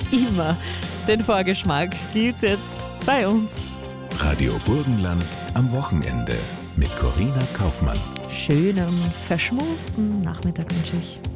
immer. Den Vorgeschmack gibt's jetzt bei uns. Radio Burgenland am Wochenende mit Corina Kaufmann. Schönen, verschmusten Nachmittag wünsche ich.